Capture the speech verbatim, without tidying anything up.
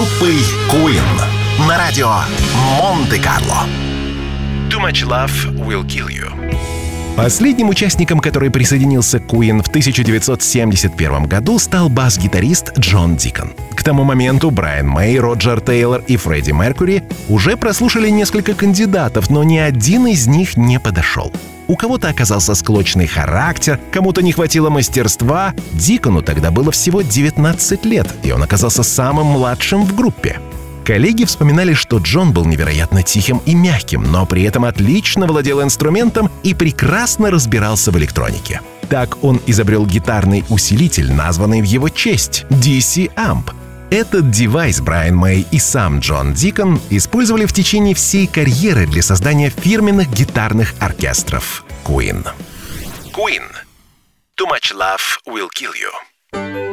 группой Queen на радио Монте-Карло. Too Much Love Will Kill You. Последним участником, который присоединился к Queen в тысяча девятьсот семьдесят первом году, стал бас-гитарист Джон Дикон. К тому моменту Брайан Мэй, Роджер Тейлор и Фредди Меркьюри уже прослушали несколько кандидатов, но ни один из них не подошел. У кого-то оказался склочный характер, кому-то не хватило мастерства. Дикону тогда было всего девятнадцать лет, и он оказался самым младшим в группе. Коллеги вспоминали, что Джон был невероятно тихим и мягким, но при этом отлично владел инструментом и прекрасно разбирался в электронике. Так он изобрел гитарный усилитель, названный в его честь — ди си Amp. Этот девайс Брайан Мэй и сам Джон Дикон использовали в течение всей карьеры для создания фирменных гитарных оркестров Queen. Queen. Too Much Love Will Kill You.